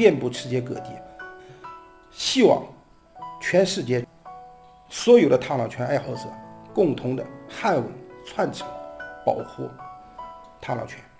遍布世界各地。希望全世界所有的螳螂拳爱好者共同的捍卫、传承、保护螳螂拳。